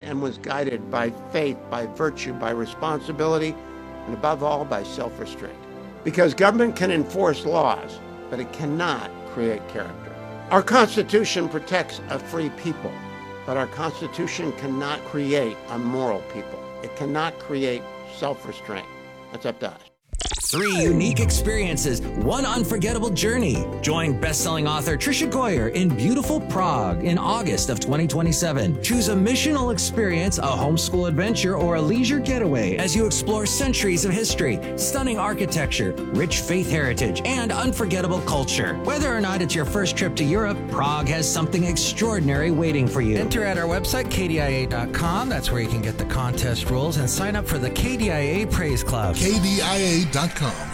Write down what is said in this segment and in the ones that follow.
and was guided by faith, by virtue, by responsibility, and above all, by self-restraint. Because government can enforce laws, but it cannot create character. Our Constitution protects a free people, but our Constitution cannot create a moral people. It cannot create self-restraint. That's up to us. 3 unique experiences, 1 unforgettable journey. Join best-selling author Tricia Goyer in beautiful Prague in August of 2027. Choose a missional experience, a homeschool adventure, or a leisure getaway as you explore centuries of history, stunning architecture, rich faith heritage, and unforgettable culture. Whether or not it's your first trip to Europe, Prague has something extraordinary waiting for you. Enter at our website, kdia.com. That's where you can get the contest rules and sign up for the KDIA Praise Club. KDIA.com.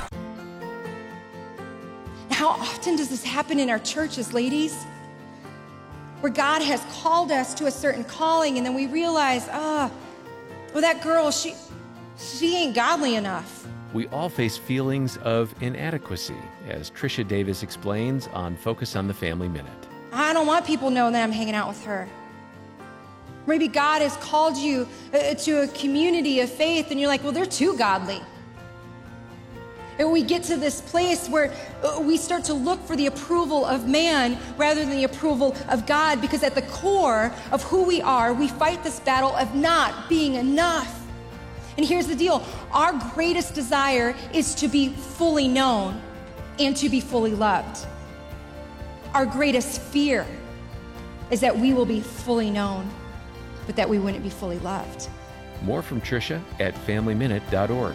How often does this happen in our churches, ladies? Where God has called us to a certain calling, and then we realize, well, that girl, she ain't godly enough. We all face feelings of inadequacy, as Tricia Davis explains on Focus on the Family Minute. I don't want people knowing that I'm hanging out with her. Maybe God has called you to a community of faith, and you're like, well, they're too godly. And we get to this place where we start to look for the approval of man rather than the approval of God, because at the core of who we are, we fight this battle of not being enough. And here's the deal. Our greatest desire is to be fully known and to be fully loved. Our greatest fear is that we will be fully known, but that we wouldn't be fully loved. More from Tricia at FamilyMinute.org.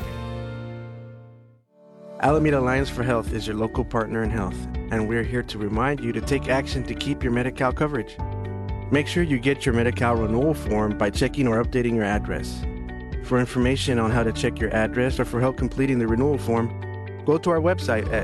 Alameda Alliance for Health is your local partner in health, and we're here to remind you to take action to keep your Medi-Cal coverage. Make sure you get your Medi-Cal renewal form by checking or updating your address. For information on how to check your address or for help completing the renewal form, go to our website at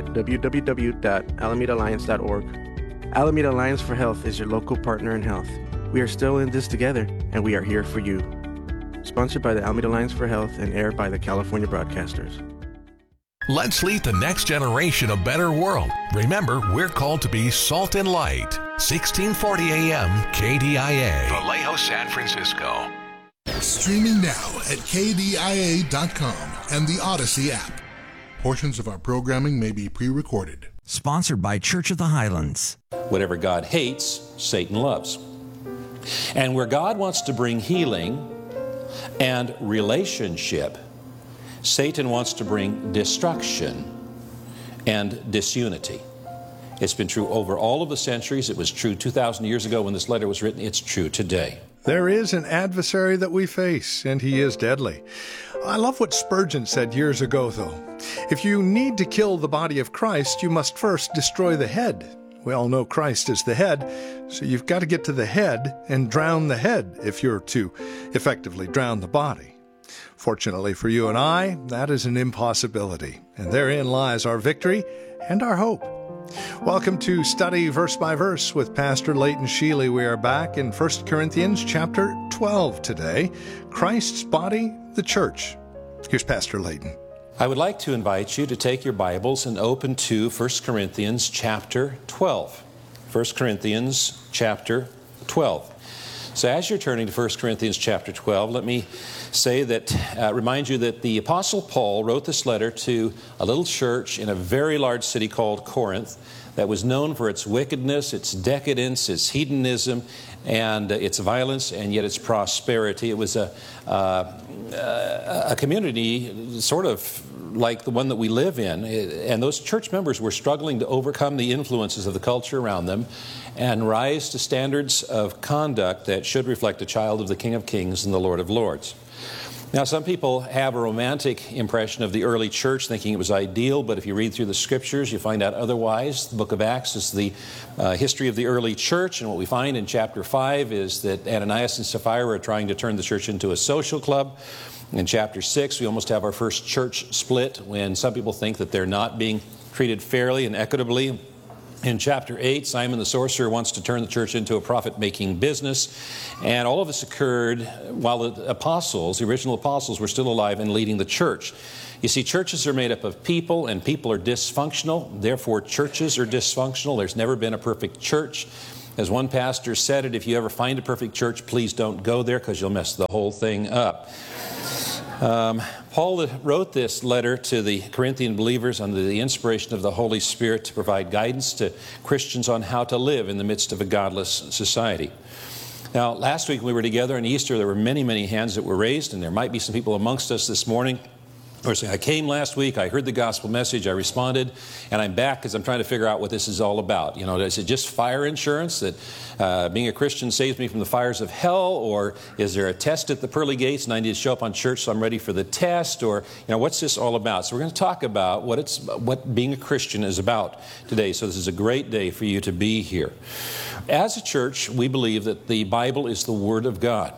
www.alamedaalliance.org. Alameda Alliance for Health is your local partner in health. We are still in this together, and we are here for you. Sponsored by the Alameda Alliance for Health and aired by the California Broadcasters. Let's lead the next generation a better world. Remember, we're called to be salt and light. 1640 AM KDIA, Vallejo, San Francisco. Streaming now at KDIA.com and the Odyssey app. Portions of our programming may be pre-recorded. Sponsored by Church of the Highlands. Whatever God hates, Satan loves. And where God wants to bring healing and relationship, Satan wants to bring destruction and disunity. It's been true over all of the centuries. It was true 2,000 years ago when this letter was written. It's true today. There is an adversary that we face, and he is deadly. I love what Spurgeon said years ago, though. If you need to kill the body of Christ, you must first destroy the head. We all know Christ is the head, so you've got to get to the head and drown the head if you're to effectively drown the body. Fortunately for you and I, that is an impossibility, and therein lies our victory and our hope. Welcome to Study Verse by Verse with Pastor Leighton Sheely. We are back in 1 Corinthians chapter 12 today, Christ's body, the church. Here's Pastor Leighton. I would like to invite you to take your Bibles and open to 1 Corinthians chapter 12. 1 Corinthians chapter 12. So as you're turning to 1 Corinthians chapter 12, let me say that, remind you that the Apostle Paul wrote this letter to a little church in a very large city called Corinth that was known for its wickedness, its decadence, its hedonism, and its violence, and yet its prosperity. It was a community sort of like the one that we live in, and those church members were struggling to overcome the influences of the culture around them and rise to standards of conduct that should reflect a child of the King of Kings and the Lord of Lords. Now, some people have a romantic impression of the early church, thinking it was ideal, but if you read through the scriptures, you find out otherwise. The book of Acts is the history of the early church, and what we find in chapter 5 is that Ananias and Sapphira are trying to turn the church into a social club. In chapter 6, we almost have our first church split when some people think that they're not being treated fairly and equitably. In chapter 8, Simon the sorcerer wants to turn the church into a profit-making business. And all of this occurred while the apostles, the original apostles, were still alive and leading the church. You see, churches are made up of people, and people are dysfunctional. Therefore, churches are dysfunctional. There's never been a perfect church. As one pastor said it, if you ever find a perfect church, please don't go there because you'll mess the whole thing up. Paul wrote this letter to the Corinthian believers under the inspiration of the Holy Spirit to provide guidance to Christians on how to live in the midst of a godless society. Now, last week when we were together on Easter, there were many, many hands that were raised, and there might be some people amongst us this morning who are saying, I came last week, I heard the gospel message, I responded, and I'm back because I'm trying to figure out what this is all about. You know, is it just fire insurance that being a Christian saves me from the fires of hell, or is there a test at the pearly gates and I need to show up on church so I'm ready for the test, or what's this all about? So we're going to talk about what being a Christian is about today. So this is a great day for you to be here. As a church, we believe that the Bible is the Word of God.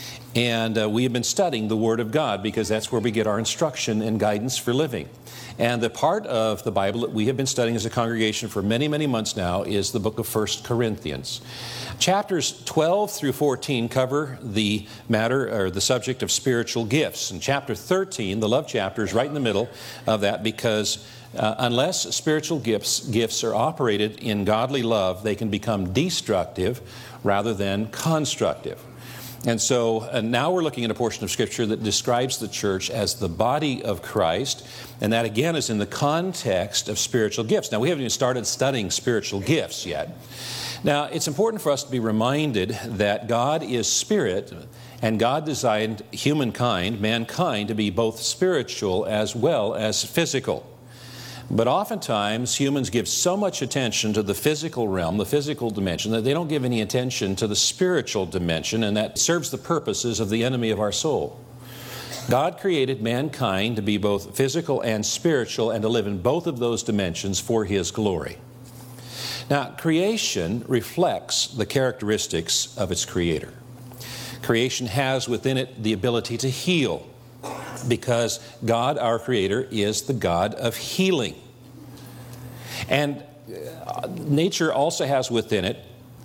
And we have been studying the Word of God because that's where we get our instruction and guidance for living. And the part of the Bible that we have been studying as a congregation for many, many months now is the book of 1 Corinthians. Chapters 12 through 14 cover the matter or the subject of spiritual gifts. And chapter 13, the love chapter, is right in the middle of that because unless spiritual gifts are operated in godly love, they can become destructive rather than constructive. And so now we're looking at a portion of Scripture that describes the church as the body of Christ, and that again is in the context of spiritual gifts. Now we haven't even started studying spiritual gifts yet. Now it's important for us to be reminded that God is spirit, and God designed mankind, to be both spiritual as well as physical. But oftentimes, humans give so much attention to the physical realm, the physical dimension, that they don't give any attention to the spiritual dimension, and that serves the purposes of the enemy of our soul. God created mankind to be both physical and spiritual and to live in both of those dimensions for His glory. Now, creation reflects the characteristics of its Creator. Creation has within it the ability to heal, because God, our Creator, is the God of healing. And nature also has within it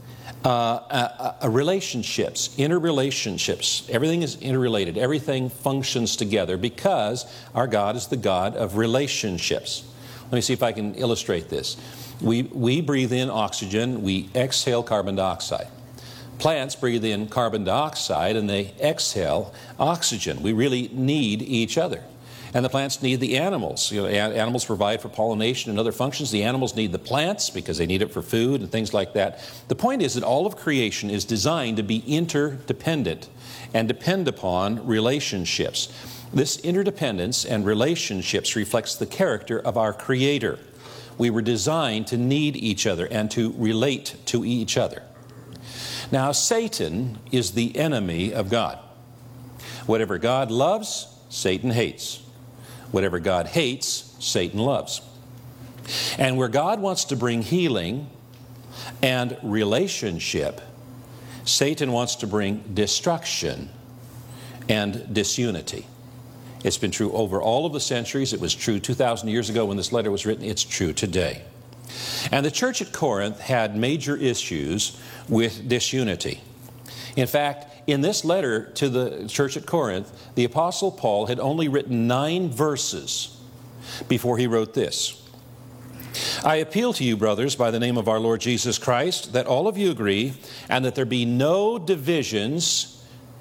relationships, interrelationships. Everything is interrelated. Everything functions together because our God is the God of relationships. Let me see if I can illustrate this. We breathe in oxygen. We exhale carbon dioxide. Plants breathe in carbon dioxide and they exhale oxygen. We really need each other. And the plants need the animals. Animals provide for pollination and other functions. The animals need the plants because they need it for food and things like that. The point is that all of creation is designed to be interdependent and depend upon relationships. This interdependence and relationships reflects the character of our Creator. We were designed to need each other and to relate to each other. Now, Satan is the enemy of God. Whatever God loves, Satan hates. Whatever God hates, Satan loves. And where God wants to bring healing and relationship, Satan wants to bring destruction and disunity. It's been true over all of the centuries. It was true 2,000 years ago when this letter was written. It's true today. And the church at Corinth had major issues with disunity. In fact, in this letter to the church at Corinth, the Apostle Paul had only written 9 verses before he wrote this. I appeal to you, brothers, by the name of our Lord Jesus Christ, that all of you agree, and that there be no divisions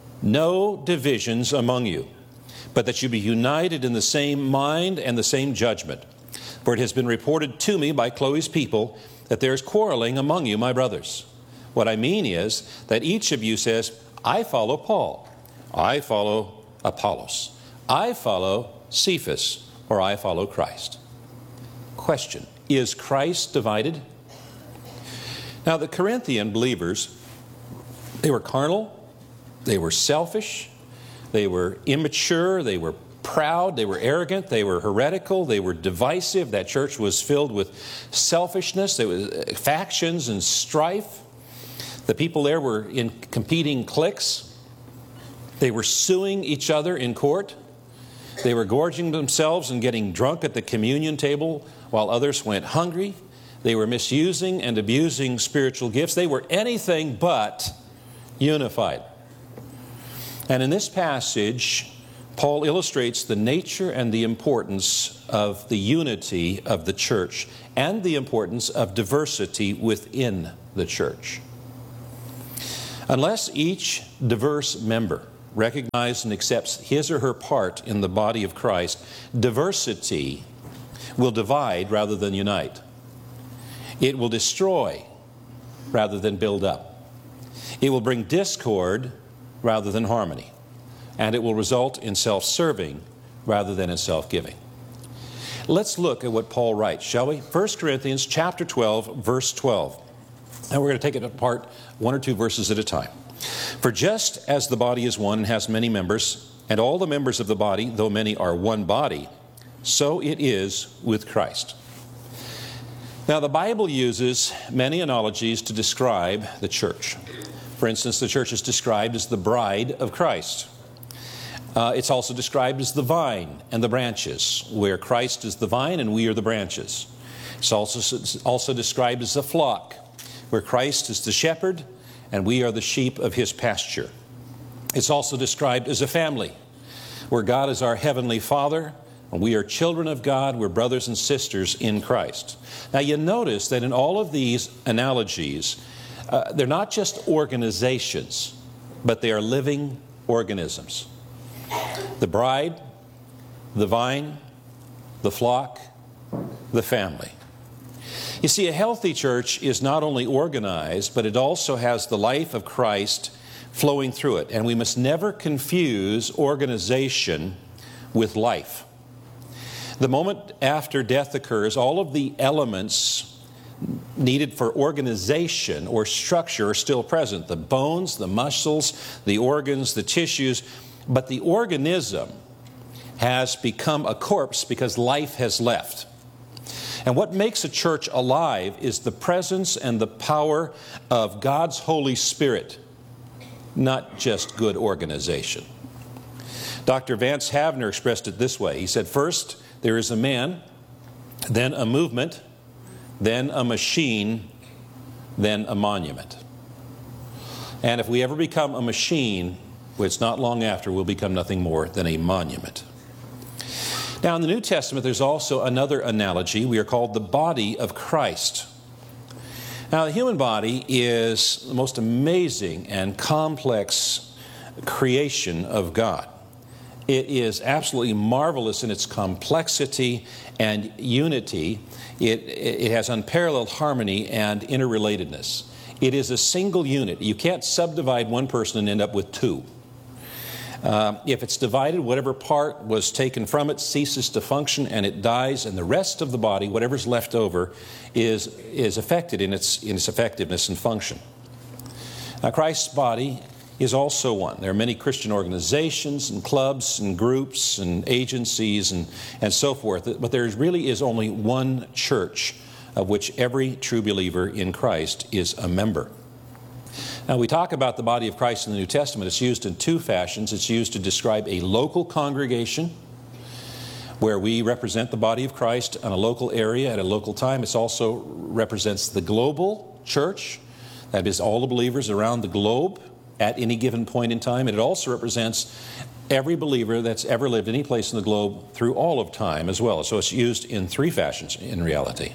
among you, but that you be united in the same mind and the same judgment. For it has been reported to me by Chloe's people that there is quarreling among you, my brothers. What I mean is that each of you says, I follow Paul, I follow Apollos, I follow Cephas, or I follow Christ. Question, is Christ divided? Now the Corinthian believers, they were carnal, they were selfish, they were immature, they were proud, they were arrogant, they were heretical, they were divisive. That church was filled with selfishness, there was factions and strife. The people there were in competing cliques. They were suing each other in court. They were gorging themselves and getting drunk at the communion table while others went hungry. They were misusing and abusing spiritual gifts. They were anything but unified. And in this passage, Paul illustrates the nature and the importance of the unity of the church and the importance of diversity within the church. Unless each diverse member recognizes and accepts his or her part in the body of Christ, diversity will divide rather than unite. It will destroy rather than build up. It will bring discord rather than harmony. And it will result in self-serving rather than in self-giving. Let's look at what Paul writes, shall we? 1 Corinthians chapter 12, verse 12. And we're going to take it apart one or two verses at a time. For just as the body is one and has many members, and all the members of the body, though many, are one body, so it is with Christ. Now, the Bible uses many analogies to describe the church. For instance, the church is described as the bride of Christ. It's also described as the vine and the branches, where Christ is the vine and we are the branches. It's also described as the flock, where Christ is the shepherd and we are the sheep of his pasture. It's also described as a family, where God is our heavenly Father and we are children of God. We're brothers and sisters in Christ. Now, you notice that in all of these analogies, they're not just organizations, but they are living organisms. The bride, the vine, the flock, the family. You see, a healthy church is not only organized, but it also has the life of Christ flowing through it. And we must never confuse organization with life. The moment after death occurs, all of the elements needed for organization or structure are still present. The bones, the muscles, the organs, the tissues. But the organism has become a corpse because life has left. And what makes a church alive is the presence and the power of God's Holy Spirit, not just good organization. Dr. Vance Havner expressed it this way. He said, first, there is a man, then a movement, then a machine, then a monument. And if we ever become a machine, it's not long after we'll become nothing more than a monument. Now, in the New Testament, there's also another analogy. We are called the body of Christ. Now, the human body is the most amazing and complex creation of God. It is absolutely marvelous in its complexity and unity. It has unparalleled harmony and interrelatedness. It is a single unit. You can't subdivide one person and end up with two. If it's divided, whatever part was taken from it ceases to function and it dies, and the rest of the body, whatever's left over, is affected in its effectiveness and function. Now, Christ's body is also one. There are many Christian organizations and clubs and groups and agencies and so forth, but there really is only one church of which every true believer in Christ is a member. Now, we talk about the body of Christ in the New Testament. It's used in two fashions. It's used to describe a local congregation where we represent the body of Christ in a local area at a local time. It also represents the global church, that is all the believers around the globe at any given point in time. And it also represents every believer that's ever lived any place in the globe through all of time as well. So it's used in three fashions in reality.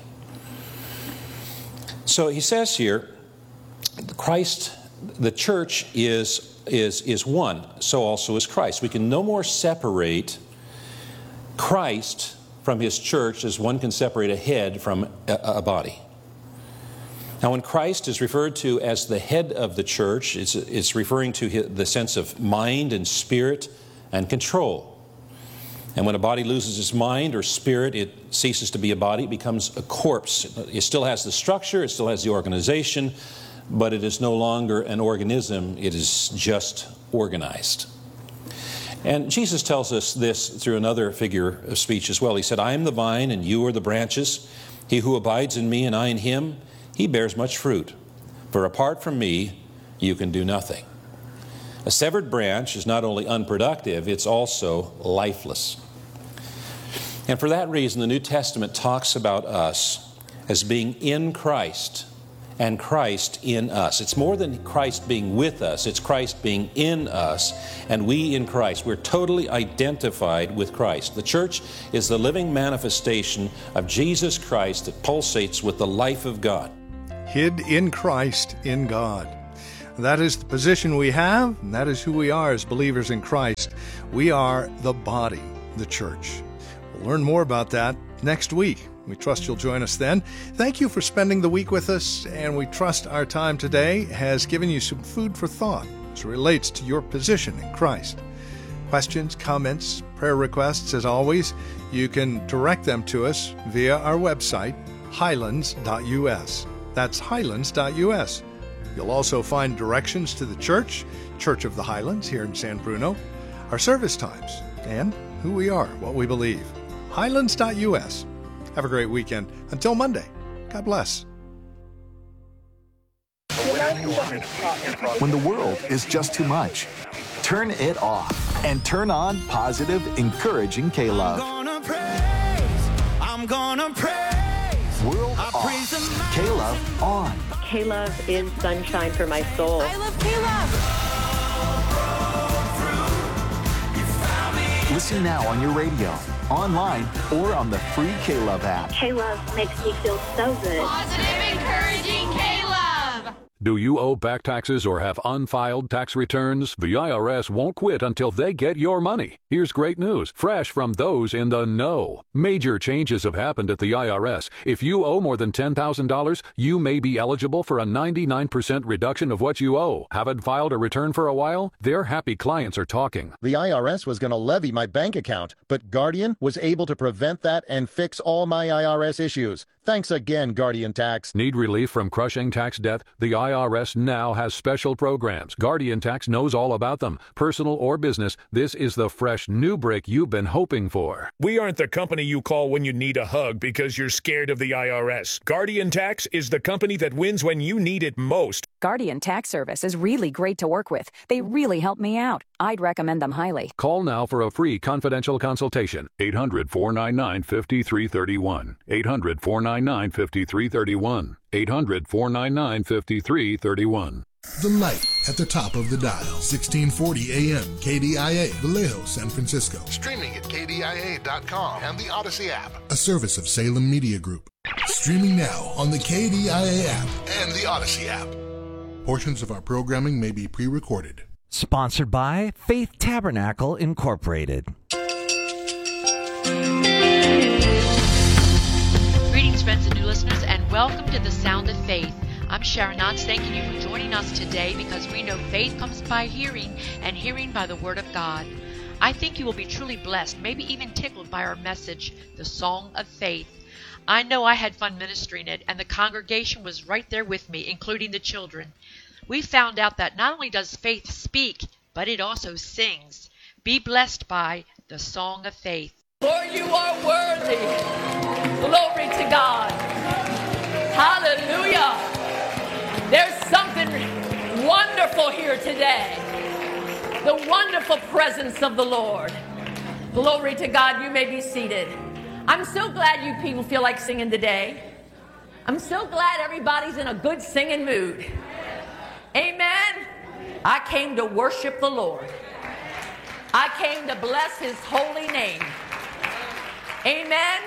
So he says here, Christ, the church is one, so also is Christ. We can no more separate Christ from his church as one can separate a head from a body. Now, when Christ is referred to as the head of the church, it's referring to the sense of mind and spirit and control. And when a body loses its mind or spirit, it ceases to be a body, it becomes a corpse. It still has the structure, it still has the organization, but it is no longer an organism, it is just organized. And Jesus tells us this through another figure of speech as well. He said, I am the vine and you are the branches. He who abides in me and I in him, he bears much fruit. For apart from me, you can do nothing. A severed branch is not only unproductive, it's also lifeless. And for that reason, the New Testament talks about us as being in Christ and Christ in us. It's more than Christ being with us, it's Christ being in us and we in Christ. We're totally identified with Christ. The church is the living manifestation of Jesus Christ that pulsates with the life of God. Hid in Christ, in God. That is the position we have, and that is who we are as believers in Christ. We are the body, the church. We'll learn more about that next week. We trust you'll join us then. Thank you for spending the week with us, and we trust our time today has given you some food for thought as it relates to your position in Christ. Questions, comments, prayer requests, as always, you can direct them to us via our website, highlands.us. That's highlands.us. You'll also find directions to the church, Church of the Highlands here in San Bruno, our service times, and who we are, what we believe. Highlands.us. Have a great weekend. Until Monday, God bless. When the world is just too much, turn it off and turn on positive, encouraging K-Love. I'm gonna praise. World off. K-Love on. K-Love is sunshine for my soul. I love K-Love. Listen now on your radio, online, or on the free K-Love app. K-Love makes me feel so good. Positive, encouraging K-Love. Do you owe back taxes or have unfiled tax returns? The IRS won't quit until they get your money. Here's great news, fresh from those in the know. Major changes have happened at the IRS. If you owe more than $10,000, you may be eligible for a 99% reduction of what you owe. Haven't filed a return for a while? Their happy clients are talking. The IRS was going to levy my bank account, but Guardian was able to prevent that and fix all my IRS issues. Thanks again, Guardian Tax. Need relief from crushing tax debt? The IRS now has special programs. Guardian Tax knows all about them. Personal or business, this is the fresh new break you've been hoping for. We aren't the company you call when you need a hug because you're scared of the IRS. Guardian Tax is the company that wins when you need it most. Guardian Tax Service is really great to work with. They really help me out. I'd recommend them highly. Call now for a free confidential consultation. 800-499-5331. 800-499-5331. 800-499-5331. The light at the top of the dial. 1640 AM KDIA, Vallejo, San Francisco. Streaming at KDIA.com and the Odyssey app. A service of Salem Media Group. Streaming now on the KDIA app and the Odyssey app. Portions of our programming may be pre-recorded. Sponsored by Faith Tabernacle Incorporated. Greetings, friends and new listeners, and welcome to The Sound of Faith. I'm Sharon Knotts, thanking you for joining us today because we know faith comes by hearing and hearing by the Word of God. I think you will be truly blessed, maybe even tickled by our message, The Song of Faith. I know I had fun ministering it, and the congregation was right there with me, including the children. We found out that not only does faith speak, but it also sings. Be blessed by The Song of Faith. Lord, you are worthy. Glory to God. Hallelujah. There's something wonderful here today. The wonderful presence of the Lord. Glory to God. You may be seated. I'm so glad you people feel like singing today. I'm so glad everybody's in a good singing mood. Amen. I came to worship the Lord. I came to bless His holy name. Amen.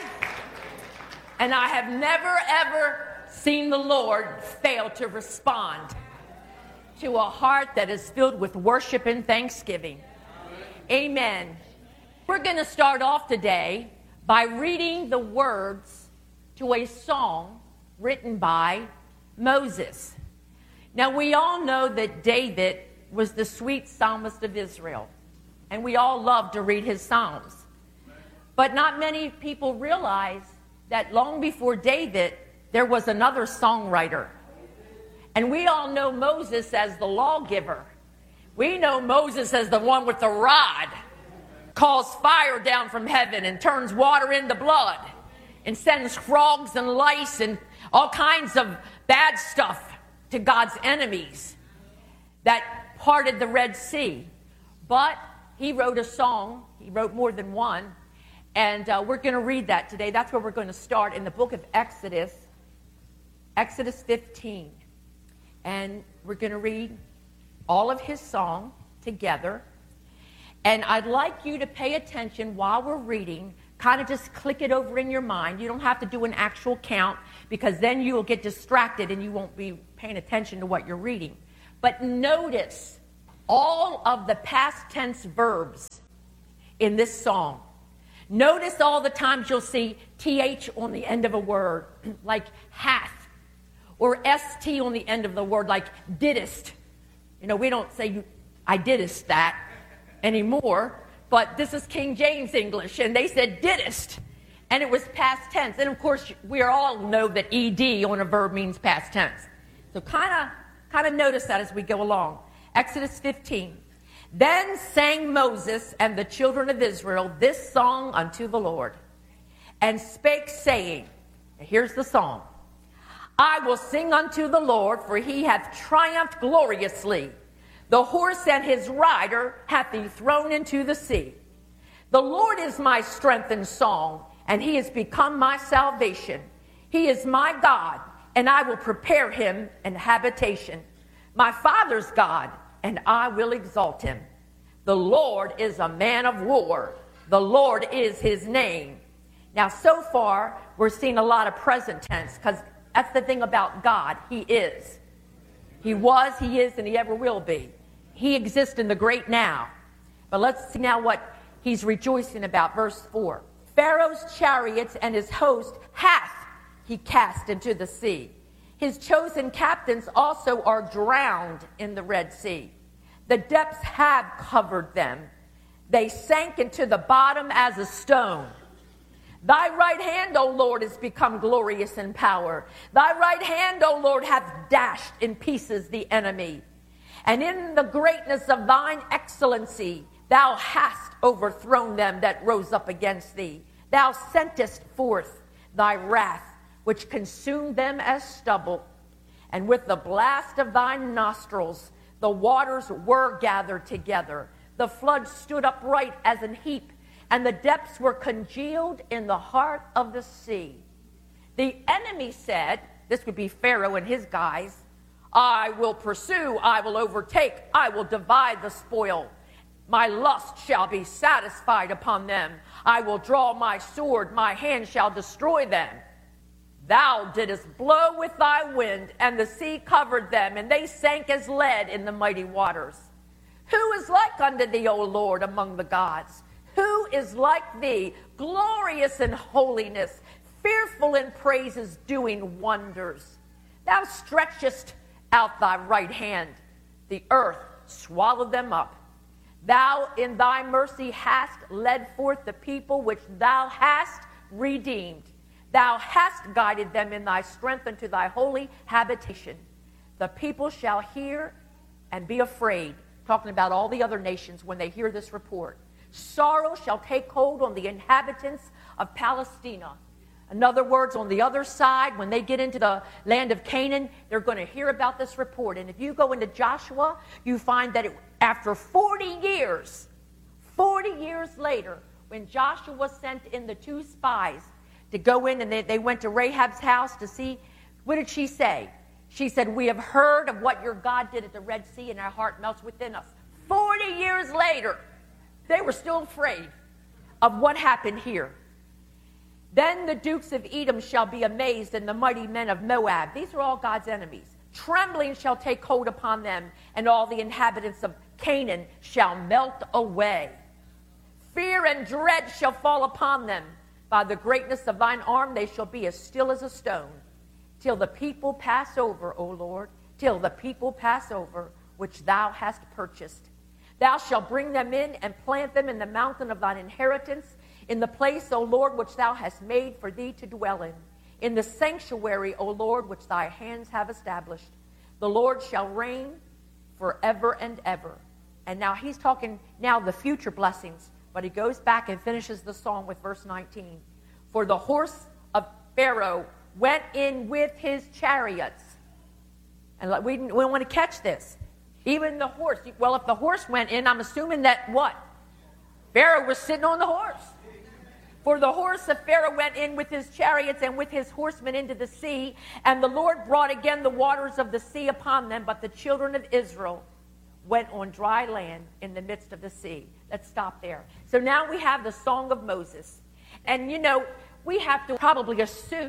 And I have never, ever seen the Lord fail to respond to a heart that is filled with worship and thanksgiving. Amen. We're going to start off today by reading the words to a song written by Moses. Now, we all know that David was the sweet psalmist of Israel, and we all love to read his psalms. But not many people realize that long before David, there was another songwriter. And we all know Moses as the lawgiver. We know Moses as the one with the rod, calls fire down from heaven and turns water into blood and sends frogs and lice and all kinds of bad stuff to God's enemies that parted the Red Sea. But he wrote a song. He wrote more than one. And we're going to read that today. That's where we're going to start in the book of Exodus, Exodus 15. And we're going to read all of his song together. And I'd like you to pay attention while we're reading. Kind of just click it over in your mind. You don't have to do an actual count because then you will get distracted and you won't be paying attention to what you're reading. But notice all of the past tense verbs in this song. Notice all the times you'll see TH on the end of a word, like hath, or ST on the end of the word, like didst. You know, we don't say I didst that anymore, but this is King James English, and they said didst, and it was past tense. And of course, we all know that ED on a verb means past tense. So kind of notice that as we go along. Exodus 15. Then sang Moses and the children of Israel this song unto the Lord, and spake, saying, here's the song, I will sing unto the Lord, for he hath triumphed gloriously. The horse and his rider hath he thrown into the sea. The Lord is my strength and song, and he is become my salvation. He is my God, and I will prepare him an habitation. My father's God, and I will exalt him. The Lord is a man of war. The Lord is his name. Now, so far, we're seeing a lot of present tense, because that's the thing about God. He is. He was, he is, and he ever will be. He exists in the great now. But let's see now what he's rejoicing about. Verse 4. Pharaoh's chariots and his host hath he cast into the sea. His chosen captains also are drowned in the Red Sea. The depths have covered them. They sank into the bottom as a stone. Thy right hand, O Lord, is become glorious in power. Thy right hand, O Lord, hath dashed in pieces the enemy. And in the greatness of thine excellency, thou hast overthrown them that rose up against thee. Thou sentest forth thy wrath, which consumed them as stubble. And with the blast of thy nostrils, the waters were gathered together. The flood stood upright as an heap, and the depths were congealed in the heart of the sea. The enemy said, this would be Pharaoh and his guys, I will pursue, I will overtake, I will divide the spoil. My lust shall be satisfied upon them. I will draw my sword, my hand shall destroy them. Thou didst blow with thy wind, and the sea covered them, and they sank as lead in the mighty waters. Who is like unto thee, O Lord, among the gods? Who is like thee, glorious in holiness, fearful in praises, doing wonders? Thou stretchest out thy right hand, the earth swallowed them up. Thou in thy mercy hast led forth the people which thou hast redeemed. Thou hast guided them in thy strength unto thy holy habitation. The people shall hear and be afraid, talking about all the other nations when they hear this report. Sorrow shall take hold on the inhabitants of Palestina. In other words, on the other side, when they get into the land of Canaan, they're going to hear about this report. And if you go into Joshua, you find that after 40 years later, when Joshua sent in the 2 spies to go in, and they went to Rahab's house to see, what did she say? She said, we have heard of what your God did at the Red Sea, and our heart melts within us. 40 years later, they were still afraid of what happened here. Then the dukes of Edom shall be amazed, and the mighty men of Moab. These are all God's enemies. Trembling shall take hold upon them, and all the inhabitants of Canaan shall melt away. Fear and dread shall fall upon them. By the greatness of thine arm they shall be as still as a stone, till the people pass over, O Lord, till the people pass over, which thou hast purchased. Thou shalt bring them in and plant them in the mountain of thine inheritance, in the place, O Lord, which thou hast made for thee to dwell in the sanctuary, O Lord, which thy hands have established. The Lord shall reign forever and ever. And now he's talking now the future blessings, but he goes back and finishes the song with verse 19. For the horse of Pharaoh went in with his chariots. And we want to catch this. Even the horse. Well, if the horse went in, I'm assuming that what? Pharaoh was sitting on the horse. For the horse of Pharaoh went in with his chariots and with his horsemen into the sea, and the Lord brought again the waters of the sea upon them, but the children of Israel went on dry land in the midst of the sea. Let's stop there. So now we have the Song of Moses. And you know, we have to probably assume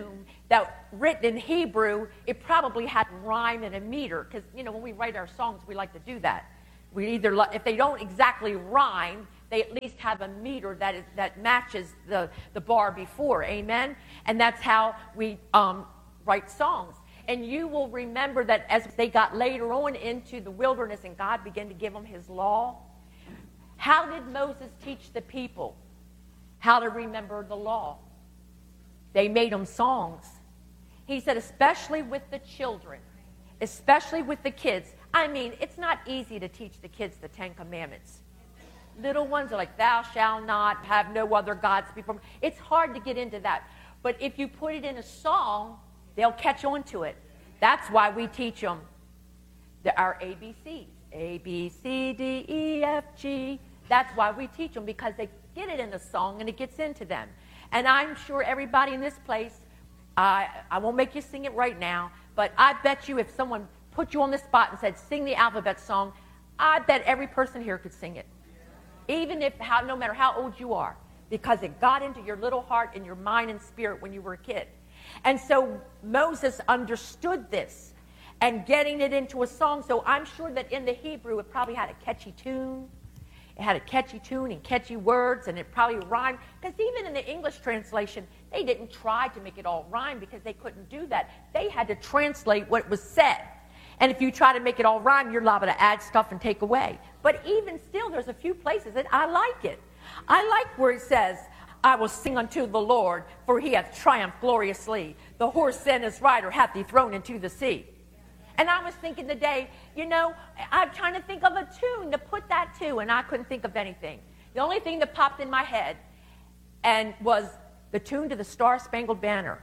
that written in Hebrew, it probably had rhyme and a meter. Because, you know, when we write our songs, we like to do that. We either, if they don't exactly rhyme, they at least have a meter that matches the bar before. Amen? And that's how we write songs. And you will remember that as they got later on into the wilderness and God began to give them his law, how did Moses teach the people how to remember the law? They made them songs. He said, especially with the children, especially with the kids. I mean, it's not easy to teach the kids the 10 Commandments. Little ones are like, thou shalt not have no other gods before me. It's hard to get into that. But if you put it in a song, they'll catch on to it. That's why we teach them our ABCs. A, B, C, D, E, F, G. That's why we teach them, because they get it in a song and it gets into them. And I'm sure everybody in this place, I won't make you sing it right now, but I bet you if someone put you on the spot and said, sing the alphabet song, I bet every person here could sing it. Even if, no matter how old you are, because it got into your little heart and your mind and spirit when you were a kid. And so Moses understood this and getting it into a song. So I'm sure that in the Hebrew, it probably had a catchy tune. It had a catchy tune and catchy words, and it probably rhymed. Because even in the English translation, they didn't try to make it all rhyme because they couldn't do that. They had to translate what was said. And if you try to make it all rhyme, you're liable to add stuff and take away. But even still, there's a few places that I like it. I like where it says, I will sing unto the Lord, for he hath triumphed gloriously. The horse and his rider hath he thrown into the sea. And I was thinking today, you know, I'm trying to think of a tune to put that to, and I couldn't think of anything. The only thing that popped in my head and was the tune to the Star-Spangled Banner.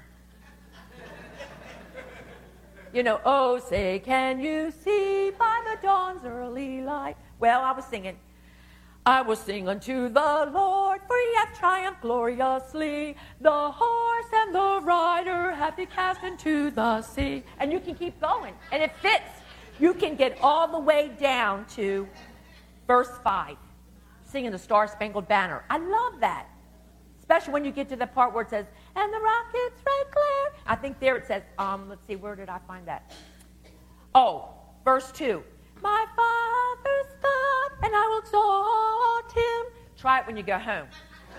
You know, oh, say, can you see by the dawn's early light? Well, I was singing, I will sing unto the Lord, for he hath triumphed gloriously. The horse and the rider hath he cast into the sea. And you can keep going, and it fits. You can get all the way down to verse 5, singing the Star-Spangled Banner. I love that, especially when you get to the part where it says, and the rockets red glare. I think there it says, let's see, where did I find that? Oh, verse 2. My Father's God, and I will exalt him. Try it when you go home.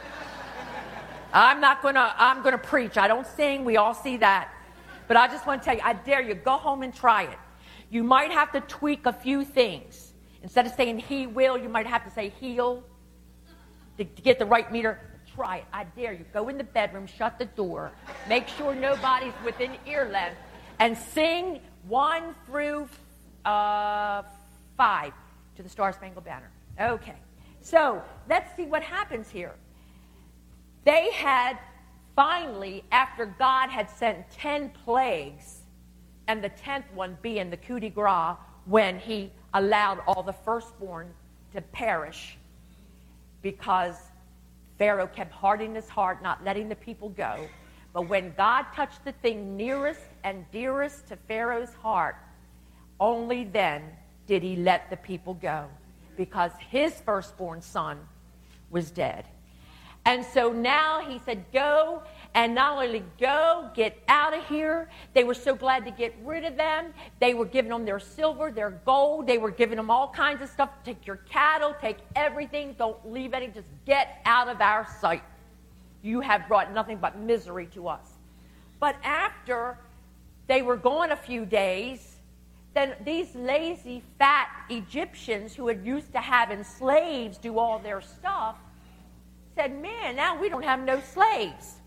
I'm gonna preach. I don't sing. We all see that. But I just want to tell you, I dare you, go home and try it. You might have to tweak a few things. Instead of saying he will, you might have to say he'll to get the right meter. Try it. I dare you. Go in the bedroom, shut the door, make sure nobody's within ear length, and sing 1 through 5 to the Star-Spangled Banner. Okay. So let's see what happens here. They had finally, after God had sent 10 plagues, and the 10th one being the coup de grace, when he allowed all the firstborn to perish because Pharaoh kept hardening his heart, not letting the people go. But when God touched the thing nearest and dearest to Pharaoh's heart, only then did he let the people go, because his firstborn son was dead. And so now he said, go, and not only go, get out of here. They were so glad to get rid of them. They were giving them their silver, their gold. They were giving them all kinds of stuff. Take your cattle, take everything. Don't leave any. Just get out of our sight. You have brought nothing but misery to us. But after they were gone a few days, then these lazy, fat Egyptians who had used to having slaves do all their stuff said, man, now we don't have no slaves.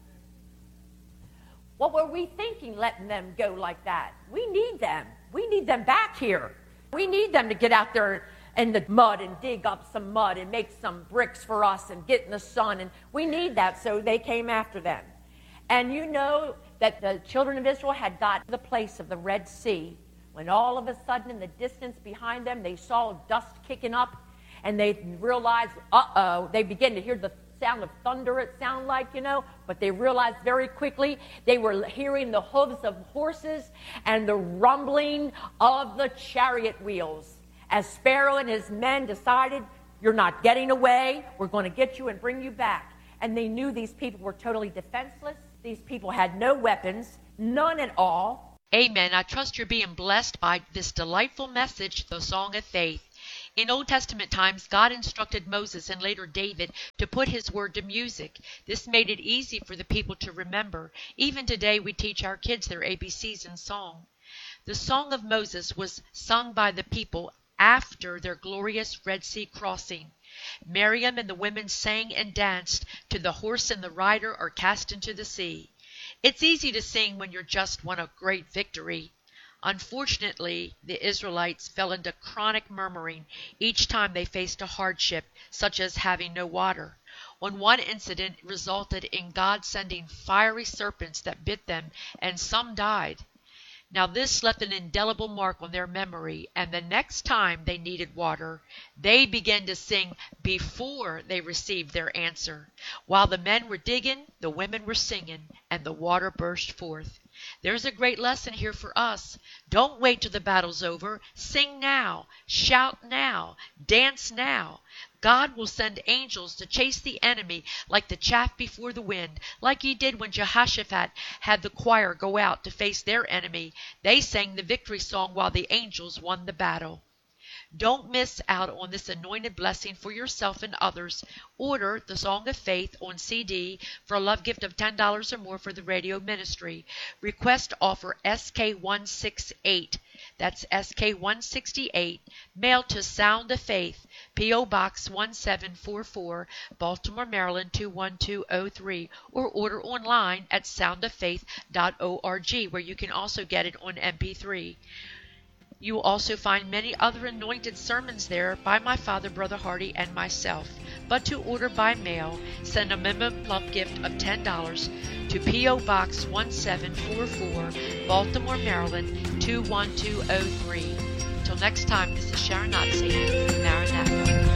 What were we thinking letting them go like that? We need them. We need them back here. We need them to get out there in the mud and dig up some mud and make some bricks for us and get in the sun. And we need that, so they came after them. And you know that the children of Israel had got to the place of the Red Sea when all of a sudden in the distance behind them they saw dust kicking up, and they realized, they began to hear the sound of thunder, it sounded like, you know, but they realized very quickly they were hearing the hooves of horses and the rumbling of the chariot wheels as Pharaoh and his men decided, you're not getting away, we're going to get you and bring you back. And they knew these people were totally defenseless. These people had no weapons, None at all. Amen. I trust you're being blessed by this delightful message, the Song of Faith. In Old Testament times, God instructed Moses and later David to put his word to music. This made it easy for the people to remember. Even today, we teach our kids their ABCs in song. The Song of Moses was sung by the people after their glorious Red Sea crossing. Miriam and the women sang and danced to the horse and the rider are cast into the sea. It's easy to sing when you're just won a great victory. Unfortunately, the Israelites fell into chronic murmuring each time they faced a hardship, such as having no water. On one incident, it resulted in God sending fiery serpents that bit them, and some died. Now this left an indelible mark on their memory, and the next time they needed water, they began to sing before they received their answer. While the men were digging, the women were singing, and the water burst forth. There's a great lesson here for us. Don't wait till the battle's over. Sing now, shout now, dance now. God will send angels to chase the enemy like the chaff before the wind, like he did when Jehoshaphat had the choir go out to face their enemy. They sang the victory song while the angels won the battle. Don't miss out on this anointed blessing for yourself and others. Order the Song of Faith on CD for a love gift of $10 or more for the radio ministry. Request offer SK168. That's SK168. Mail to Sound of Faith, P.O. Box 1744, Baltimore, Maryland 21203. Or order online at soundoffaith.org, where you can also get it on MP3. You will also find many other anointed sermons there by my father, Brother Hardy, and myself. But to order by mail, send a minimum love gift of $10 to P.O. Box 1744, Baltimore, Maryland 21203. Until next time, this is Sharon Knott saying, Maranatha.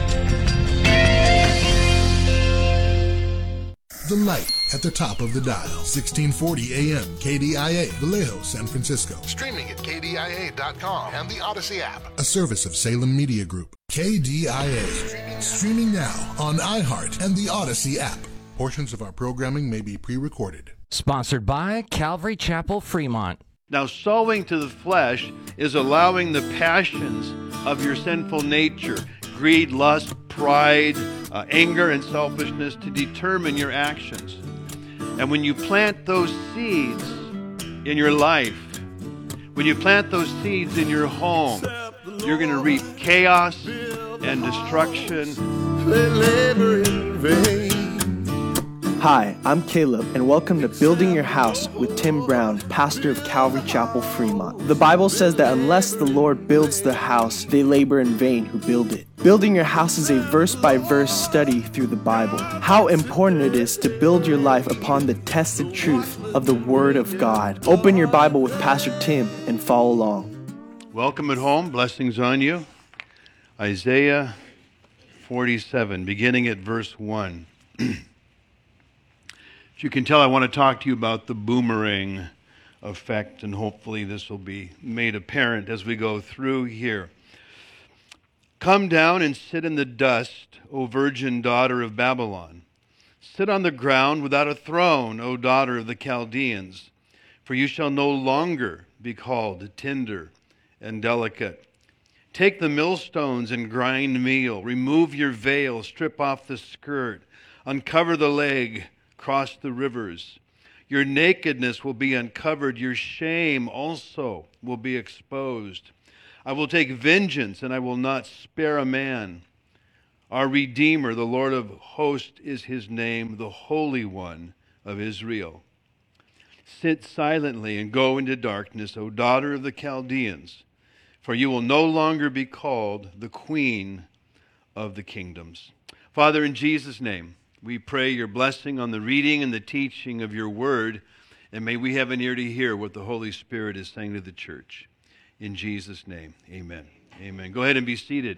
The light at the top of the dial. 1640 AM KDIA, Vallejo, San Francisco. Streaming at KDIA.com and the Odyssey app. A service of Salem Media Group. KDIA. Streaming now on iHeart and the Odyssey app. Portions of our programming may be pre-recorded. Sponsored by Calvary Chapel, Fremont. Now, sowing to the flesh is allowing the passions of your sinful nature, greed, lust, pride, anger, and selfishness to determine your actions. And when you plant those seeds in your life, when you plant those seeds in your home, you're going to reap chaos and destruction. Hi, I'm Caleb, and welcome to Building Your House with Tim Brown, pastor of Calvary Chapel, Fremont. The Bible says that unless the Lord builds the house, they labor in vain who build it. Building your house is a verse-by-verse study through the Bible. How important it is to build your life upon the tested truth of the Word of God. Open your Bible with Pastor Tim and follow along. Welcome at home. Blessings on you. Isaiah 47, beginning at verse 1. As you can tell, I want to talk to you about the boomerang effect, and hopefully this will be made apparent as we go through here. Come down and sit in the dust, O virgin daughter of Babylon. Sit on the ground without a throne, O daughter of the Chaldeans, for you shall no longer be called tender and delicate. Take the millstones and grind meal. Remove your veil, strip off the skirt, uncover the leg, cross the rivers. Your nakedness will be uncovered. Your shame also will be exposed. I will take vengeance, and I will not spare a man. Our Redeemer, the Lord of hosts, is his name, the Holy One of Israel. Sit silently and go into darkness, O daughter of the Chaldeans, for you will no longer be called the Queen of the Kingdoms. Father, in Jesus' name, we pray your blessing on the reading and the teaching of your word, and may we have an ear to hear what the Holy Spirit is saying to the church. In Jesus' name, amen. Amen. Go ahead and be seated.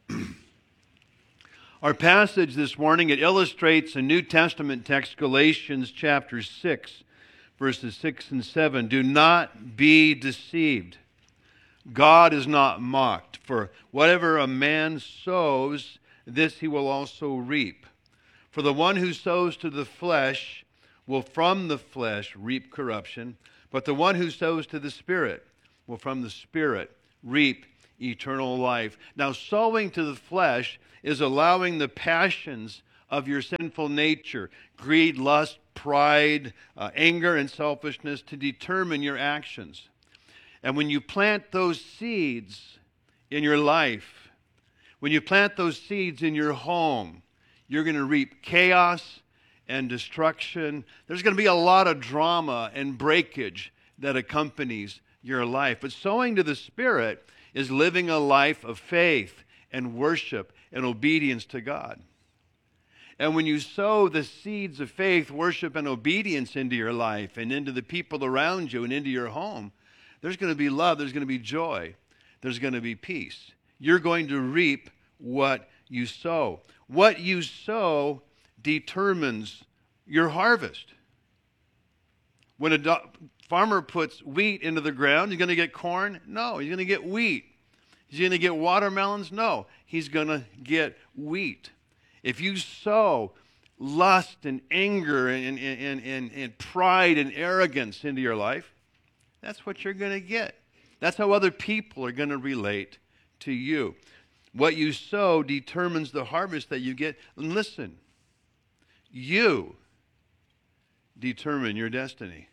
Our passage this morning, it illustrates a New Testament text, Galatians chapter 6, verses 6 and 7. Do not be deceived. God is not mocked, for whatever a man sows, this he will also reap. For the one who sows to the flesh will from the flesh reap corruption, But the one who sows to the Spirit will from the Spirit reap eternal life. Now, sowing to the flesh is allowing the passions of your sinful nature, greed, lust, pride, anger, and selfishness to determine your actions. And when you plant those seeds in your life, when you plant those seeds in your home, you're going to reap chaos and destruction. There's going to be a lot of drama and breakage that accompanies your life. But sowing to the Spirit is living a life of faith and worship and obedience to God. And when you sow the seeds of faith, worship, and obedience into your life and into the people around you and into your home, there's going to be love, there's going to be joy, there's going to be peace. You're going to reap what you sow. What you sow determines your harvest. When a farmer puts wheat into the ground, he's going to get corn? No, he's going to get wheat. He's going to get watermelons? No, he's going to get wheat. If you sow lust and anger and pride and arrogance into your life, that's what you're going to get. That's how other people are going to relate to you. What you sow determines the harvest that you get. And listen, you determine your destiny.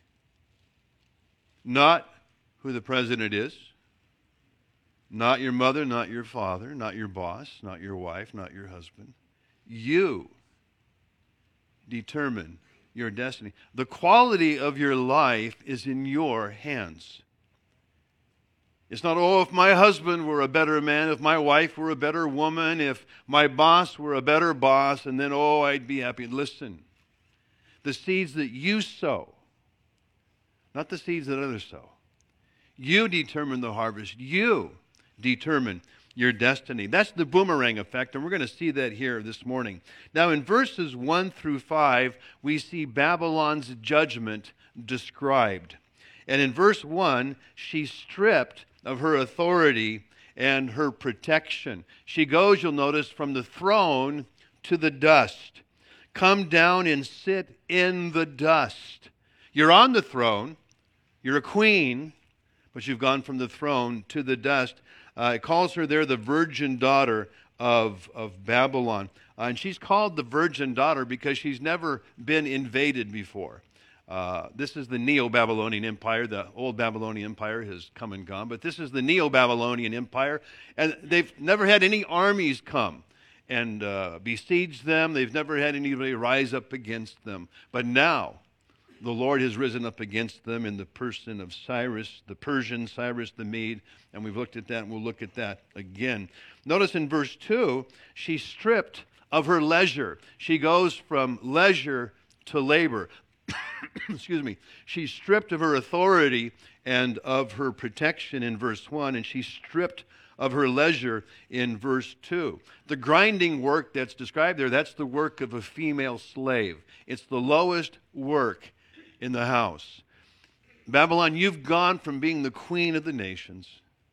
Not who the president is, not your mother, not your father, not your boss, not your wife, not your husband. You determine your destiny. The quality of your life is in your hands. It's not, oh, if my husband were a better man, if my wife were a better woman, if my boss were a better boss, and then, oh, I'd be happy. Listen, the seeds that you sow, not the seeds that others sow, you determine the harvest. You determine your destiny. That's the boomerang effect, and we're going to see that here this morning. Now, in verses 1 through 5, we see Babylon's judgment described. And in verse 1, she's stripped of her authority and her protection. She goes, you'll notice, from the throne to the dust. Come down and sit in the dust. You're on the throne. You're a queen, but you've gone from the throne to the dust. It calls her there the virgin daughter of Babylon. And she's called the virgin daughter because she's never been invaded before. This is the Neo-Babylonian Empire. The old Babylonian Empire has come and gone, but this is the Neo-Babylonian Empire, and they've never had any armies come and besiege them. They've never had anybody rise up against them. But now, the Lord has risen up against them in the person of Cyrus, the Persian, Cyrus the Mede, and we've looked at that, and we'll look at that again. Notice in verse 2, she's stripped of her leisure. She goes from leisure to labor. Excuse me. She's stripped of her authority and of her protection in verse 1, and she's stripped of her leisure in verse 2. The grinding work that's described there, that's the work of a female slave. It's the lowest work in the house. Babylon, you've gone from being the queen of the nations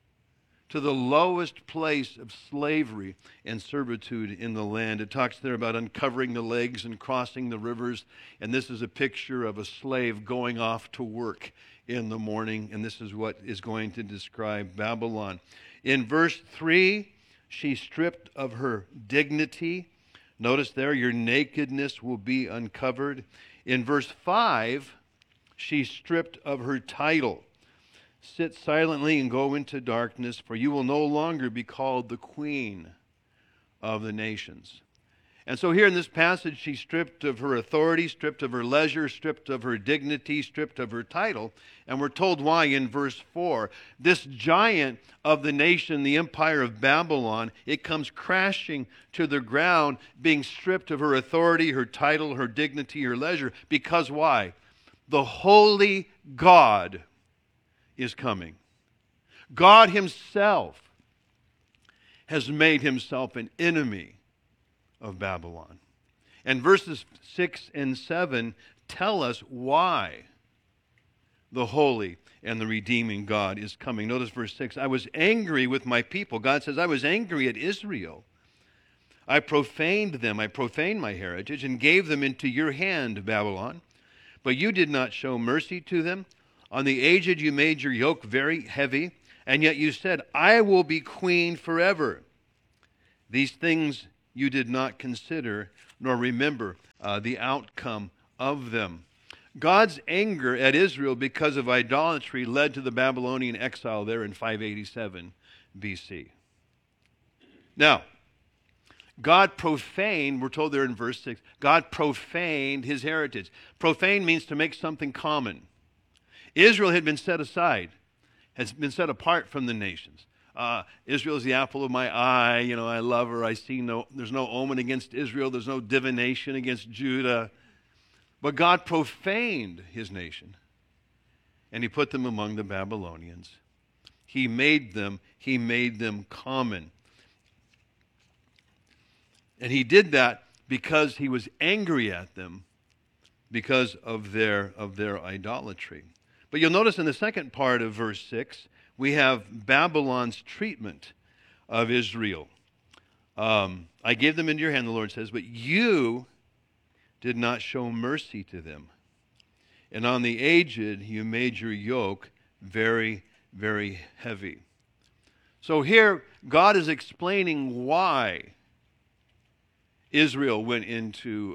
to the lowest place of slavery and servitude in the land. It talks there about uncovering the legs and crossing the rivers, and this is a picture of a slave going off to work in the morning, and this is what is going to describe Babylon. In verse 3, she's stripped of her dignity. Notice there, your nakedness will be uncovered. In verse 5, she's stripped of her title. Sit silently and go into darkness, for you will no longer be called the queen of the nations. And so here in this passage, she's stripped of her authority, stripped of her leisure, stripped of her dignity, stripped of her title. And we're told why in verse 4. This giant of the nation, the empire of Babylon, it comes crashing to the ground, being stripped of her authority, her title, her dignity, her leisure. Because why? The holy God is coming. God himself has made himself an enemy of Babylon. And verses 6 and 7 tell us why the holy and the redeeming God is coming. Notice verse 6. I was angry with my people. God says, I was angry at Israel. I profaned them. I profaned my heritage and gave them into your hand, Babylon. But you did not show mercy to them. On the aged you made your yoke very heavy, and yet you said, I will be queen forever. These things you did not consider nor remember the outcome of them. God's anger at Israel because of idolatry led to the Babylonian exile there in 587 BC. Now, God profaned, we're told there in verse 6, God profaned his heritage. Profane means to make something common. Israel had been set aside, has been set apart from the nations. Israel is the apple of my eye. You know, I love her. There's no omen against Israel. There's no divination against Judah. But God profaned his nation, and he put them among the Babylonians. He made them common. And he did that because he was angry at them because of their idolatry. But you'll notice in the second part of verse 6, we have Babylon's treatment of Israel. I gave them into your hand, the Lord says, but you did not show mercy to them. And on the aged you made your yoke very, very heavy. So here God is explaining why Israel went into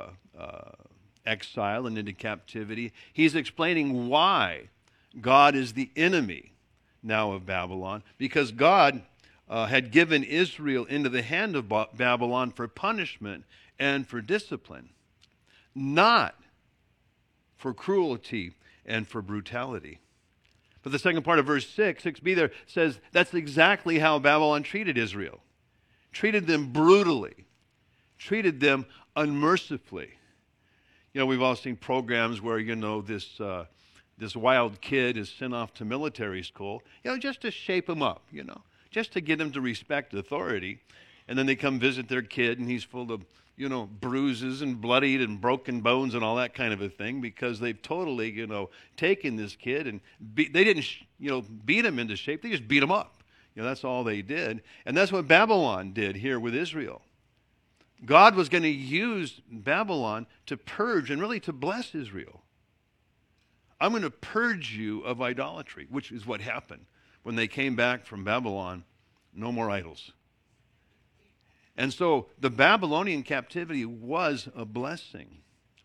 exile and into captivity. He's explaining why God is the enemy now of Babylon, because God had given Israel into the hand of Babylon for punishment and for discipline, not for cruelty and for brutality. But the second part of verse 6b there says that's exactly how Babylon treated Israel. Treated them brutally. Treated them unmercifully. You know, we've all seen programs where, this wild kid is sent off to military school, just to shape him up, just to get him to respect authority. And then they come visit their kid, and he's full of, bruises and bloodied and broken bones and all that kind of a thing, because they've totally, taken this kid and they didn't, beat him into shape. They just beat him up. That's all they did. And that's what Babylon did here with Israel. God was going to use Babylon to purge and really to bless Israel. I'm going to purge you of idolatry, which is what happened when they came back from Babylon. No more idols. And so the Babylonian captivity was a blessing.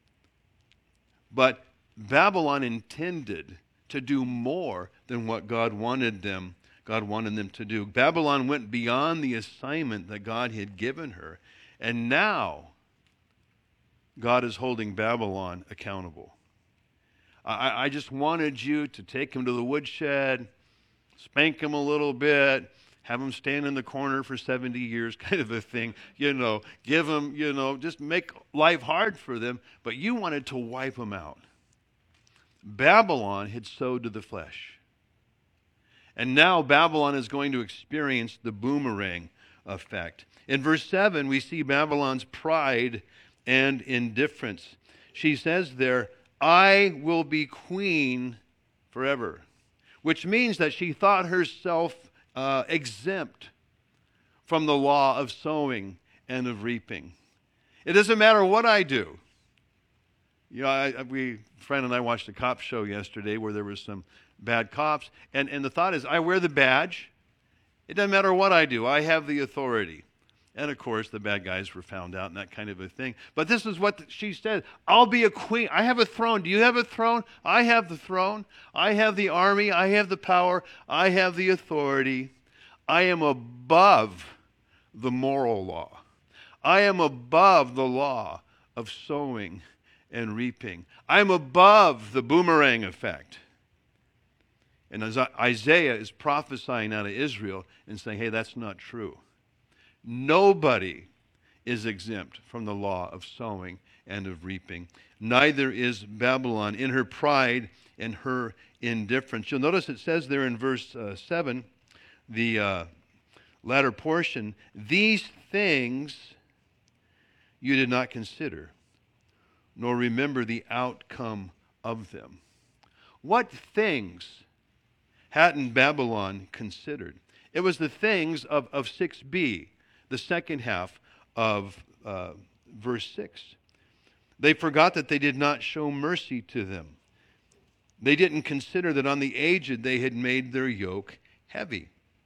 But Babylon intended to do more than what God wanted them to do. Babylon went beyond the assignment that God had given her. And now God is holding Babylon accountable. I just wanted you to take him to the woodshed, spank him a little bit, have him stand in the corner for 70 years, kind of a thing, give him, just make life hard for them, but you wanted to wipe them out. Babylon had sowed to the flesh. And now Babylon is going to experience the boomerang effect. In verse 7, we see Babylon's pride and indifference. She says there, I will be queen forever, which means that she thought herself exempt from the law of sowing and of reaping. It doesn't matter what I do. Friend and I watched a cop show yesterday where there was some bad cops, and the thought is, I wear the badge. It doesn't matter what I do. I have the authority. And, of course, the bad guys were found out and that kind of a thing. But this is what she said. I'll be a queen. I have a throne. Do you have a throne? I have the throne. I have the army. I have the power. I have the authority. I am above the moral law. I am above the law of sowing and reaping. I am above the boomerang effect. And as Isaiah is prophesying out of Israel and saying, hey, that's not true. Nobody is exempt from the law of sowing and of reaping. Neither is Babylon in her pride and her indifference. You'll notice it says there in verse 7, the latter portion, these things you did not consider, nor remember the outcome of them. What things hadn't Babylon considered? It was the things of 6b, the second half of verse 6. They forgot that they did not show mercy to them. They didn't consider that on the aged they had made their yoke heavy.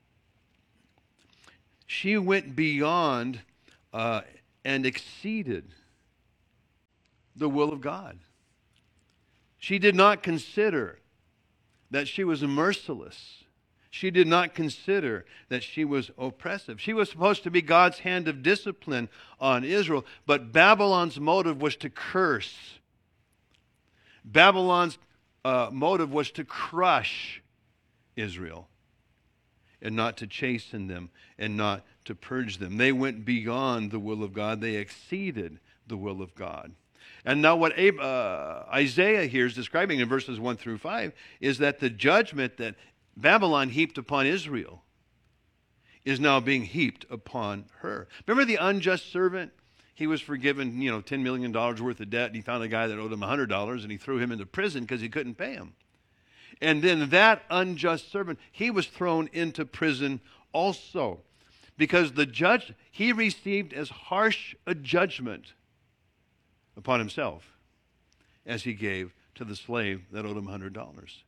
She went beyond and exceeded the will of God. She did not consider that she was merciless. She did not consider that she was oppressive. She was supposed to be God's hand of discipline on Israel, but Babylon's motive was to curse. Babylon's motive was to crush Israel and not to chasten them and not to purge them. They went beyond the will of God. They exceeded the will of God. And now what Isaiah here is describing in verses 1 through 5 is that the judgment that Babylon heaped upon Israel is now being heaped upon her. Remember the unjust servant? He was forgiven, $10 million worth of debt, and he found a guy that owed him $100, and he threw him into prison because he couldn't pay him. And then that unjust servant, he was thrown into prison also, because the judge, he received as harsh a judgment upon himself as he gave to the slave that owed him $100.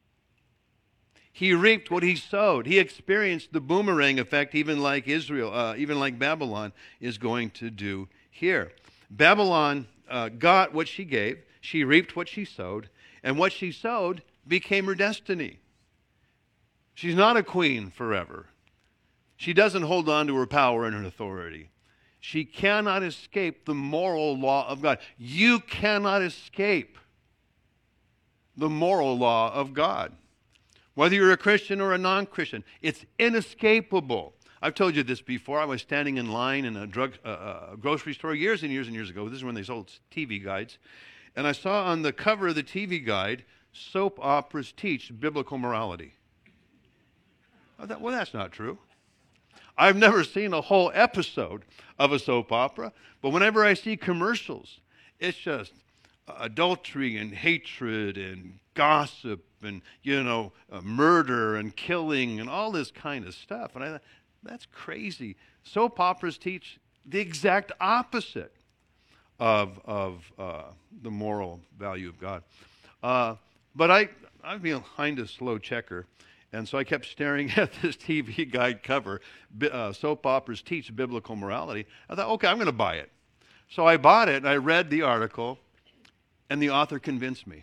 He reaped what he sowed. He experienced the boomerang effect, even like Israel, even like Babylon is going to do here. Babylon got what she gave. She reaped what she sowed. And what she sowed became her destiny. She's not a queen forever. She doesn't hold on to her power and her authority. She cannot escape the moral law of God. You cannot escape the moral law of God. Whether you're a Christian or a non-Christian, it's inescapable. I've told you this before. I was standing in line in a grocery store years and years and years ago. This is when they sold TV guides. And I saw on the cover of the TV guide, soap operas teach biblical morality. I thought, well, that's not true. I've never seen a whole episode of a soap opera, but whenever I see commercials, it's just adultery and hatred and gossip and, murder and killing and all this kind of stuff. And I thought, that's crazy. Soap operas teach the exact opposite of the moral value of God. But I'm behind a slow checker, and so I kept staring at this TV guide cover, Soap Operas Teach Biblical Morality. I thought, okay, I'm going to buy it. So I bought it, and I read the article, and the author convinced me.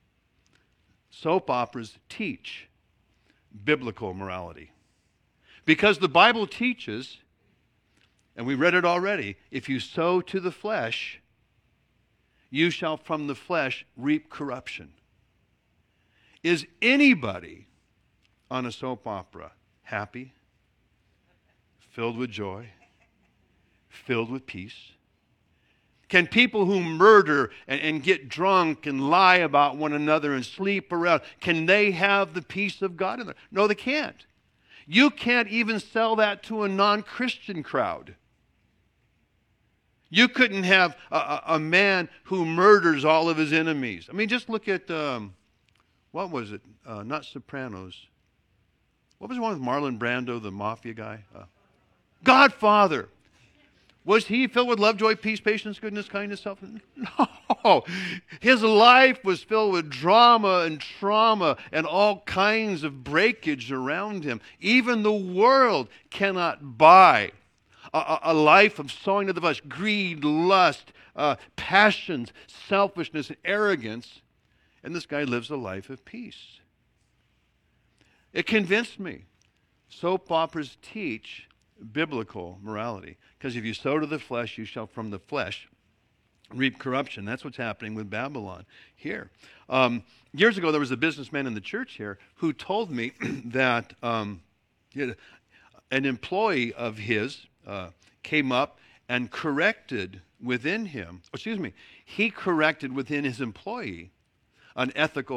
Soap operas teach biblical morality. Because the Bible teaches, and we read it already, if you sow to the flesh, you shall from the flesh reap corruption. Is anybody on a soap opera happy, filled with joy, filled with peace? Can people who murder and get drunk and lie about one another and sleep around, can they have the peace of God in there? No, they can't. You can't even sell that to a non-Christian crowd. You couldn't have a man who murders all of his enemies. I mean, just look at, what was it? Not Sopranos. What was the one with Marlon Brando, the mafia guy? Godfather. Was he filled with love, joy, peace, patience, goodness, kindness, self? No. His life was filled with drama and trauma and all kinds of breakage around him. Even the world cannot buy a life of sowing to the flesh, greed, lust, passions, selfishness, and arrogance. And this guy lives a life of peace. It convinced me. Soap operas teach biblical morality. Because if you sow to the flesh, you shall from the flesh reap corruption. That's what's happening with Babylon here. Years ago, there was a businessman in the church here who told me that an employee of his came up and corrected within him, he corrected within his employee an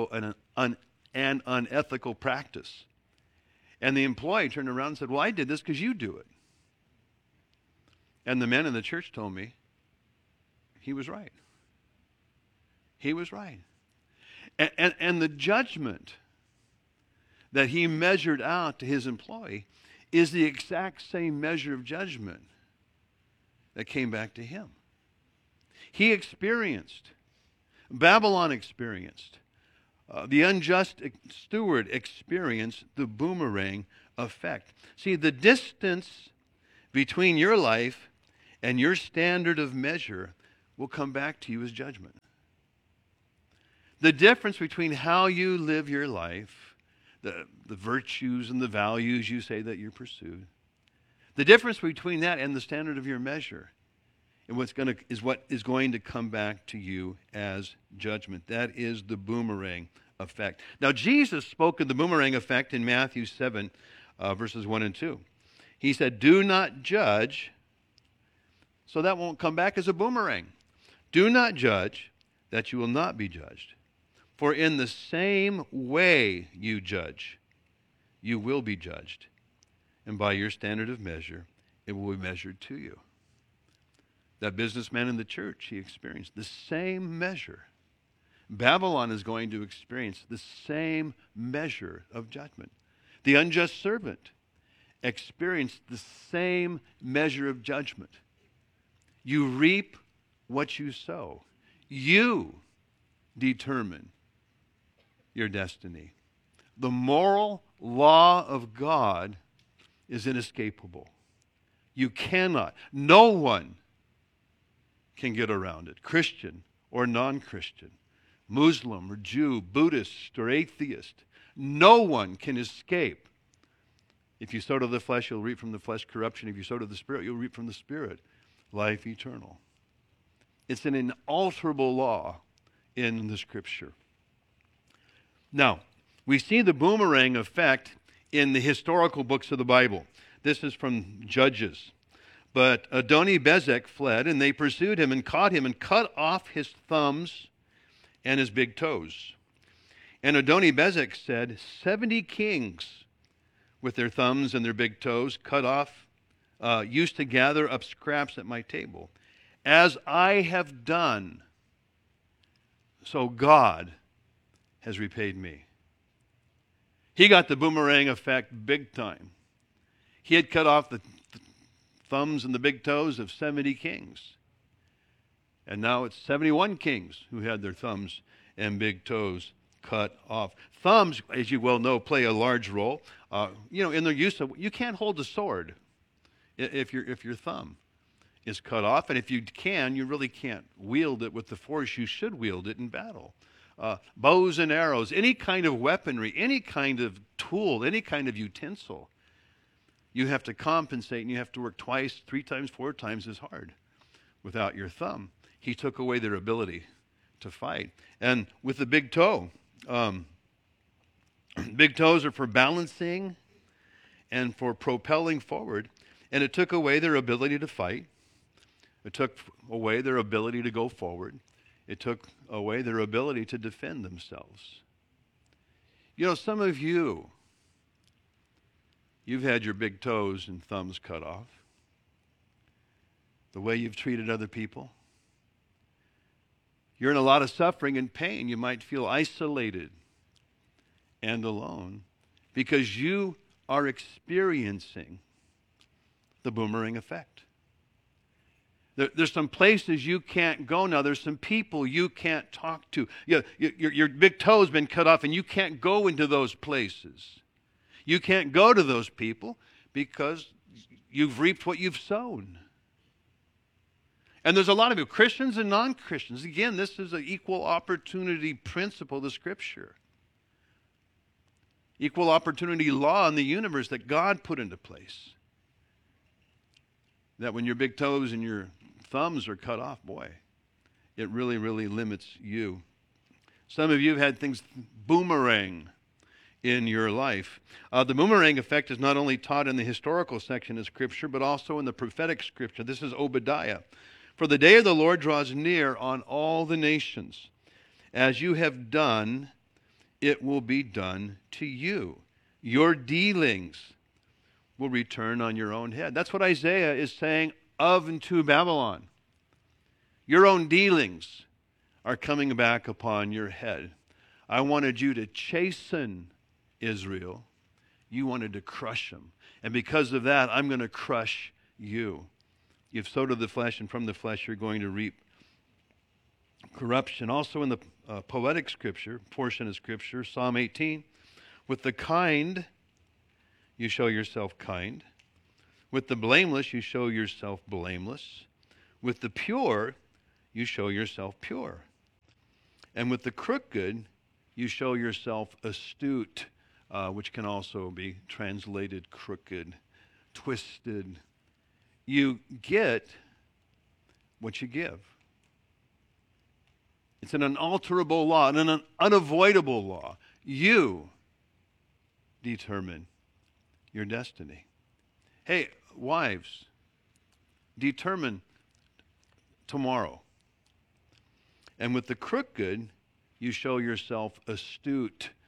unethical practice. And the employee turned around and said, well, I did this because you do it. And the men in the church told me he was right. He was right. And the judgment that he measured out to his employee is the exact same measure of judgment that came back to him. He experienced, Babylon experienced, The unjust steward experienced the boomerang effect. See, the distance between your life and your standard of measure will come back to you as judgment. The difference between how you live your life, the virtues and the values you say that you pursue, the difference between that and the standard of your measure and is what is going to come back to you as judgment. That is the boomerang effect. Now, Jesus spoke of the boomerang effect in Matthew 7, verses 1 and 2. He said, "Do not judge," so that won't come back as a boomerang. "Do not judge, that you will not be judged. For in the same way you judge, you will be judged. And by your standard of measure, it will be measured to you." That businessman in the church, he experienced the same measure. Babylon is going to experience the same measure of judgment. The unjust servant experienced the same measure of judgment. You reap what you sow. You determine your destiny. The moral law of God is inescapable. You cannot, no one can get around it, Christian or non-Christian, Muslim or Jew, Buddhist or atheist. No one can escape. If you sow to the flesh, you'll reap from the flesh corruption. If you sow to the Spirit, you'll reap from the Spirit life eternal. It's an inalterable law in the Scripture. Now, we see the boomerang effect in the historical books of the Bible. This is from Judges. But Adoni-Bezek fled, and they pursued him and caught him and cut off his thumbs and his big toes. And Adoni-Bezek said, 70 kings with their thumbs and their big toes cut off used to gather up scraps at my table. As I have done, so God has repaid me. He got the boomerang effect big time. He had cut off the thumbs and the big toes of 70 kings. And now it's 71 kings who had their thumbs and big toes cut off. Thumbs, as you well know, play a large role. In their use of, you can't hold a sword if your thumb is cut off. And if you can, you really can't wield it with the force you should wield it in battle. Bows and arrows, any kind of weaponry, any kind of tool, any kind of utensil, you have to compensate and you have to work twice, 3 times, 4 times as hard without your thumb. He took away their ability to fight. And with the big toe, big toes are for balancing and for propelling forward. And it took away their ability to fight. It took away their ability to go forward. It took away their ability to defend themselves. Some of you've had your big toes and thumbs cut off. The way you've treated other people. You're in a lot of suffering and pain. You might feel isolated and alone because you are experiencing the boomerang effect. There's some places you can't go now. There's some people you can't talk to. Your big toe's been cut off and you can't go into those places. You can't go to those people because you've reaped what you've sown. And there's a lot of you, Christians and non-Christians. Again, this is an equal opportunity principle of the Scripture. Equal opportunity law in the universe that God put into place. That when your big toes and your thumbs are cut off, boy, it really, really limits you. Some of you have had things boomerang in your life. The boomerang effect is not only taught in the historical section of Scripture, but also in the prophetic Scripture. This is Obadiah. For the day of the Lord draws near on all the nations. As you have done, it will be done to you. Your dealings will return on your own head. That's what Isaiah is saying of and to Babylon. Your own dealings are coming back upon your head. I wanted you to chasten Israel. You wanted to crush them. And because of that, I'm going to crush you. You've sowed to the flesh, and from the flesh you're going to reap corruption. Also in the poetic scripture, portion of scripture, Psalm 18, with the kind, you show yourself kind. With the blameless, you show yourself blameless. With the pure, you show yourself pure. And with the crooked, you show yourself astute, which can also be translated crooked, twisted. You get what you give. It's an unalterable law and an unavoidable law. You determine your destiny. Hey, wives, determine tomorrow. And with the crooked, you show yourself astute,